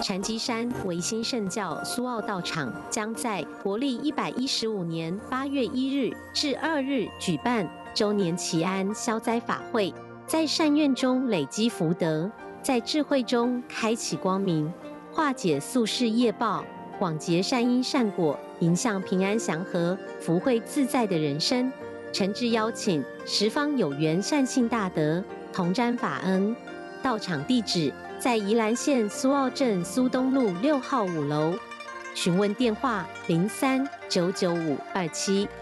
禅机山维新圣教苏澳道场将在国历115年8月1日至2日举办周年祈安消灾法会，在善愿中累积福德，在智慧中开启光明，化解宿世业报，广结善因善果，迎向平安祥和、福慧自在的人生。诚挚邀请十方有缘善信大德同沾法恩。到场地址在宜兰县苏澳镇苏东路6号5楼，询问电话03-99527。